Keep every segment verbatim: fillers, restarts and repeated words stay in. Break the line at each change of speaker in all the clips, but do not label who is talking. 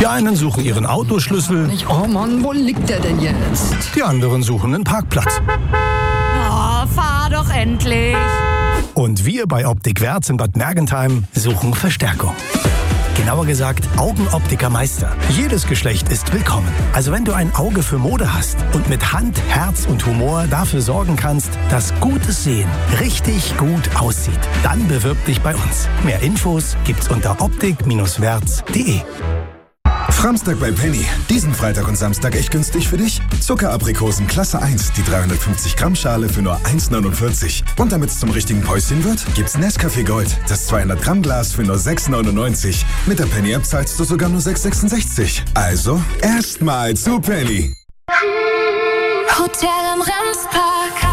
Die einen suchen ihren Autoschlüssel.
Oh Mann, wo liegt der denn jetzt?
Die anderen suchen einen Parkplatz.
Oh, fahr doch endlich.
Und wir bei Optik Wärz in Bad Mergentheim suchen Verstärkung. Genauer gesagt, Augenoptikermeister. Jedes Geschlecht ist willkommen. Also wenn du ein Auge für Mode hast und mit Hand, Herz und Humor dafür sorgen kannst, dass gutes Sehen richtig gut aussieht, dann bewirb dich bei uns. Mehr Infos gibt's unter optik Wärz punkt de.
Framstag bei Penny. Diesen Freitag und Samstag echt günstig für dich? Zuckeraprikosen Klasse eins, die dreihundertfünfzig Gramm Schale für nur eins neunundvierzig. Und damit es zum richtigen Päuschen wird, gibt's Nescafé Gold, das zweihundert Gramm Glas für nur sechs neunundneunzig. Mit der Penny-App zahlst du sogar nur sechs sechsundsechzig. Also, erstmal zu Penny.
Hotel am Remspark.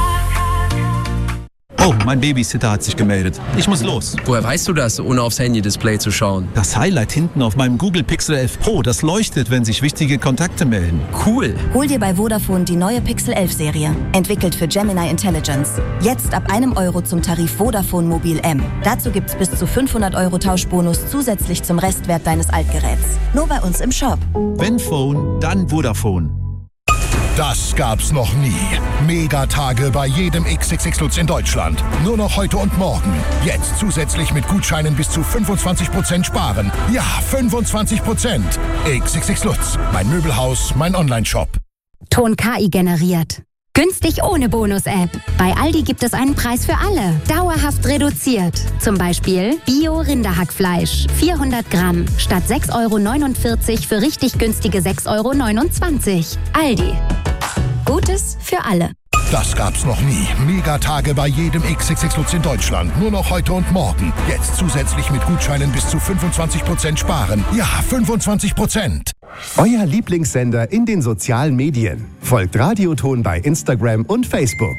Oh, mein Babysitter hat sich gemeldet. Ich muss los.
Woher weißt du das, ohne aufs Handy-Display zu schauen?
Das Highlight hinten auf meinem Google Pixel elf Pro, das leuchtet, wenn sich wichtige Kontakte melden.
Cool.
Hol dir bei Vodafone die neue Pixel elf Serie. Entwickelt für Gemini Intelligence. Jetzt ab einem Euro zum Tarif Vodafone Mobil M. Dazu gibt's bis zu fünfhundert Euro Tauschbonus zusätzlich zum Restwert deines Altgeräts. Nur bei uns im Shop.
Wenn Phone, dann Vodafone.
Das gab's noch nie. Megatage bei jedem X X X Lutz in Deutschland. Nur noch heute und morgen. Jetzt zusätzlich mit Gutscheinen bis zu fünfundzwanzig Prozent sparen. Ja, fünfundzwanzig Prozent. X X X Lutz. Mein Möbelhaus, mein Online-Shop.
Ton K I generiert. Günstig ohne Bonus-App. Bei Aldi gibt es einen Preis für alle. Dauerhaft reduziert. Zum Beispiel Bio-Rinderhackfleisch. vierhundert Gramm. Statt sechs Euro neunundvierzig für richtig günstige sechs Euro neunundzwanzig. Aldi. Gutes für alle.
Das gab's noch nie. Megatage bei jedem X X X Lutz in Deutschland. Nur noch heute und morgen. Jetzt zusätzlich mit Gutscheinen bis zu fünfundzwanzig Prozent sparen. Ja, fünfundzwanzig Prozent.
Euer Lieblingssender in den sozialen Medien. Folgt Radioton bei Instagram und Facebook.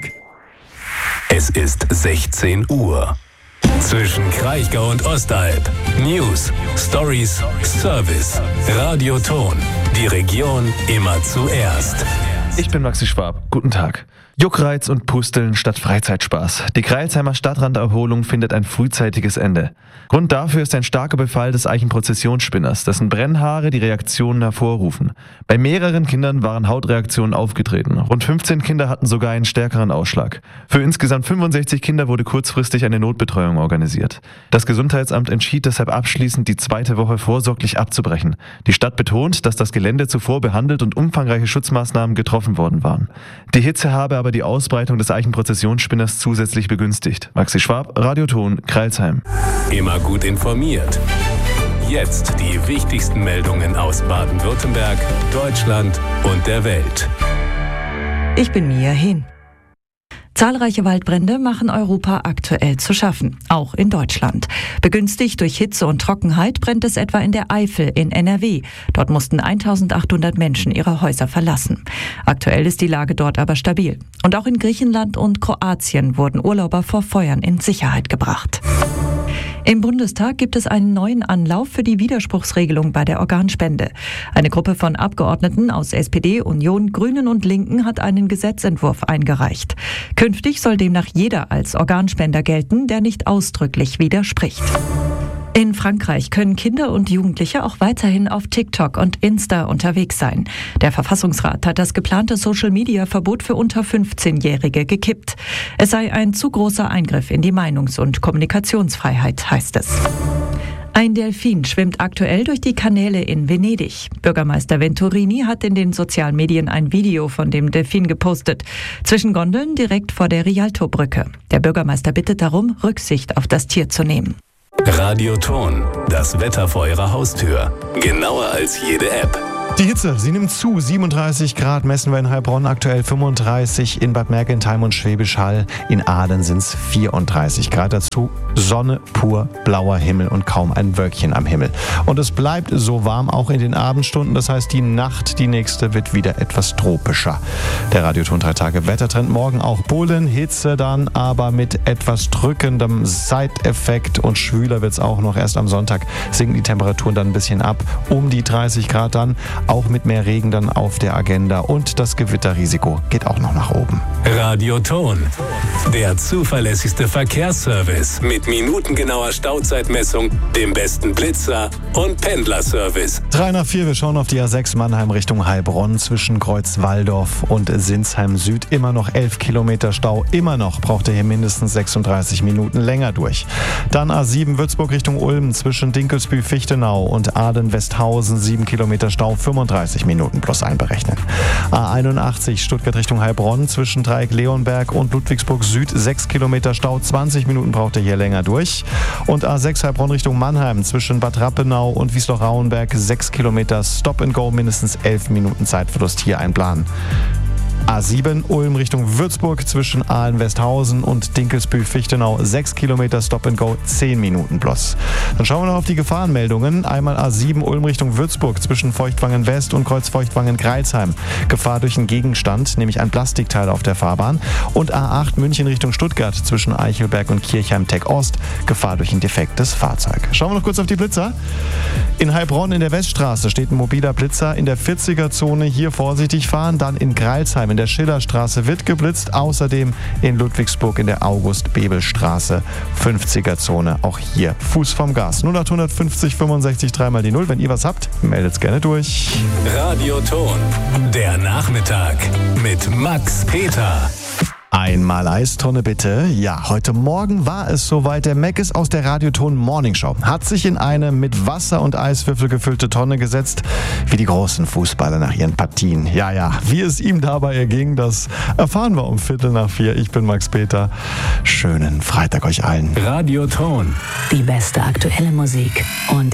Es ist sechzehn Uhr. Zwischen Kraichgau und Ostalb. News, Stories, Service. Radioton. Die Region immer zuerst.
Ich bin Maxi Schwab. Guten Tag. Juckreiz und Pusteln statt Freizeitspaß. Die Crailsheimer Stadtranderholung findet ein frühzeitiges Ende. Grund dafür ist ein starker Befall des Eichenprozessionsspinners, dessen Brennhaare die Reaktionen hervorrufen. Bei mehreren Kindern waren Hautreaktionen aufgetreten. Rund fünfzehn Kinder hatten sogar einen stärkeren Ausschlag. Für insgesamt fünfundsechzig Kinder wurde kurzfristig eine Notbetreuung organisiert. Das Gesundheitsamt entschied deshalb abschließend, die zweite Woche vorsorglich abzubrechen. Die Stadt betont, dass das Gelände zuvor behandelt und umfangreiche Schutzmaßnahmen getroffen worden waren. Die Hitze habe aber die Ausbreitung des Eichenprozessionsspinners zusätzlich begünstigt. Maxi Schwab, Radioton, Crailsheim.
Immer gut informiert. Jetzt die wichtigsten Meldungen aus Baden-Württemberg, Deutschland und der Welt.
Ich bin Mia Hin. Zahlreiche Waldbrände machen Europa aktuell zu schaffen, auch in Deutschland. Begünstigt durch Hitze und Trockenheit brennt es etwa in der Eifel in N R W. Dort mussten eintausendachthundert Menschen ihre Häuser verlassen. Aktuell ist die Lage dort aber stabil. Und auch in Griechenland und Kroatien wurden Urlauber vor Feuern in Sicherheit gebracht. Im Bundestag gibt es einen neuen Anlauf für die Widerspruchsregelung bei der Organspende. Eine Gruppe von Abgeordneten aus S P D, Union, Grünen und Linken hat einen Gesetzentwurf eingereicht. Künftig soll demnach jeder als Organspender gelten, der nicht ausdrücklich widerspricht. In Frankreich können Kinder und Jugendliche auch weiterhin auf TikTok und Insta unterwegs sein. Der Verfassungsrat hat das geplante Social-Media-Verbot für unter fünfzehnjährige gekippt. Es sei ein zu großer Eingriff in die Meinungs- und Kommunikationsfreiheit, heißt es. Ein Delfin schwimmt aktuell durch die Kanäle in Venedig. Bürgermeister Venturini hat in den sozialen Medien ein Video von dem Delfin gepostet. Zwischen Gondeln direkt vor der Rialto-Brücke. Der Bürgermeister bittet darum, Rücksicht auf das Tier zu nehmen.
Radioton, das Wetter vor Ihrer Haustür. Genauer als jede App.
Die Hitze, sie nimmt zu. siebenunddreißig Grad messen wir in Heilbronn, aktuell fünfunddreißig in Bad Mergentheim und Schwäbisch Hall. In Aalen sind es vierunddreißig Grad. Dazu Sonne, pur blauer Himmel und kaum ein Wölkchen am Himmel. Und es bleibt so warm auch in den Abendstunden. Das heißt, die Nacht, die nächste, wird wieder etwas tropischer. Der Radioton drei Tage Wettertrend morgen auch Bullen, Hitze dann, aber mit etwas drückendem Seiteffekt und schwüler wird es auch noch. Erst am Sonntag sinken die Temperaturen dann ein bisschen ab, um die dreißig Grad dann. Auch mit mehr Regen dann auf der Agenda und das Gewitterrisiko geht auch noch nach oben.
Radioton. Der zuverlässigste Verkehrsservice mit minutengenauer Stauzeitmessung, dem besten Blitzer und Pendlerservice.
drei nach vier, wir schauen auf die A sechs Mannheim Richtung Heilbronn zwischen Kreuz-Walldorf und Sinsheim Süd. Immer noch elf Kilometer Stau. Immer noch braucht er hier mindestens sechsunddreißig Minuten länger durch. Dann A sieben Würzburg Richtung Ulm zwischen Dinkelsbühl-Fichtenau und Aden-Westhausen. sieben Kilometer Stau, fünfunddreißig Minuten plus einberechnen. A einundachtzig Stuttgart Richtung Heilbronn zwischen Dreieck Leonberg und Ludwigsburg Süd. sechs Kilometer Stau, zwanzig Minuten braucht er hier länger durch. Und A sechs Heilbronn Richtung Mannheim zwischen Bad Rappenau und Wiesloch-Rauenberg. sechs Kilometer Stop and Go, mindestens elf Minuten Zeitverlust hier einplanen. A sieben Ulm Richtung Würzburg zwischen Aalen-Westhausen und Dinkelsbühl-Fichtenau. sechs Kilometer Stop and Go, zehn Minuten plus. Dann schauen wir noch auf die Gefahrenmeldungen. Einmal A sieben Ulm Richtung Würzburg zwischen Feuchtwangen West und Kreuz-Feuchtwangen-Greilsheim. Gefahr durch einen Gegenstand, nämlich ein Plastikteil auf der Fahrbahn. Und A acht München Richtung Stuttgart zwischen Eichelberg und Kirchheim-Tech Ost. Gefahr durch ein defektes Fahrzeug. Schauen wir noch kurz auf die Blitzer. In Heilbronn in der Weststraße steht ein mobiler Blitzer. In der vierziger-Zone hier vorsichtig fahren. Dann in Greilsheim in der Schillerstraße wird geblitzt. Außerdem in Ludwigsburg in der August-Bebel-Straße fünfziger-Zone. Auch hier Fuß vom Gas. null acht fünfzig fünfundsechzig dreimal die null. Wenn ihr was habt, meldet's gerne durch.
Radioton. Der Nachmittag mit Max Peter.
Einmal Eistonne bitte. Ja, heute Morgen war es soweit. Der Mac ist aus der Radioton Morning Show. Hat sich in eine mit Wasser und Eiswürfel gefüllte Tonne gesetzt, wie die großen Fußballer nach ihren Partien. Ja, ja, wie es ihm dabei erging, das erfahren wir um Viertel nach vier. Ich bin Max Peter. Schönen Freitag euch allen.
Radioton.
Die beste aktuelle Musik und